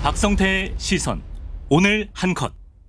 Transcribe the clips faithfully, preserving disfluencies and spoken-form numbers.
박성태의 시선 오늘 한 컷.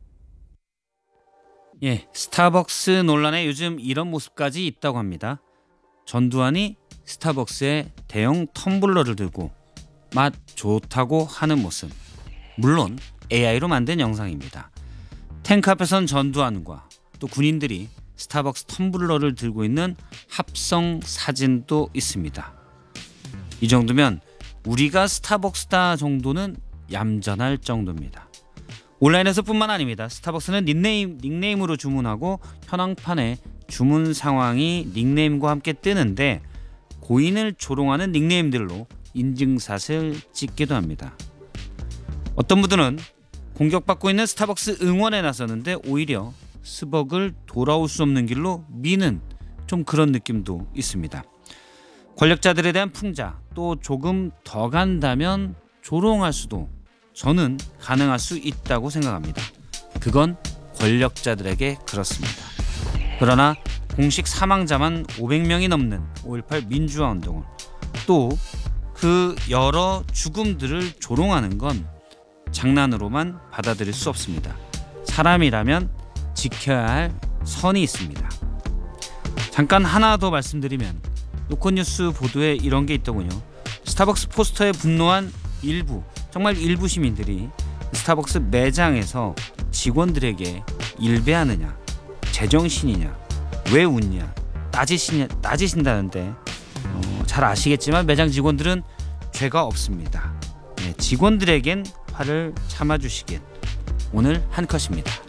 예, 스타벅스 논란에 요즘 이런 모습까지 있다고 합니다. 전두환이 스타벅스에 대형 텀블러를 들고 맛 좋다고 하는 모습. 물론 에이아이로 만든 영상입니다. 탱크 앞에선 전두환과 또 군인들이 스타벅스 텀블러를 들고 있는 합성 사진도 있습니다. 이 정도면 우리가 스타벅스다 정도는 얌전할 정도입니다. 온라인에서뿐만 아닙니다. 스타벅스는 닉네임, 닉네임으로 주문하고 현황판에 주문 상황이 닉네임과 함께 뜨는데 고인을 조롱하는 닉네임들로 인증샷을 찍기도 합니다. 어떤 분들은 공격받고 있는 스타벅스 응원에 나서는데 오히려 스벅을 돌아올 수 없는 길로 미는 좀 그런 느낌도 있습니다. 권력자들에 대한 풍자, 또 조금 더 간다면 조롱할 수도 저는 가능할 수 있다고 생각합니다. 그건 권력자들에게 그렇습니다. 그러나 공식 사망자만 오백 명이 넘는 오일팔 민주화 운동을 또 그 여러 죽음들을 조롱하는 건 장난으로만 받아들일 수 없습니다. 사람이라면 지켜야 할 선이 있습니다. 잠깐 하나 더 말씀드리면 노컷뉴스 보도에 이런 게 있더군요. 스타벅스 포스터에 분노한 일부, 정말 일부 시민들이 스타벅스 매장에서 직원들에게 일배하느냐, 제정신이냐, 왜 웃냐 따지시냐, 따지신다는데 어, 잘 아시겠지만 매장 직원들은 죄가 없습니다. 네, 직원들에겐 화를 참아주시길. 오늘 한 컷입니다.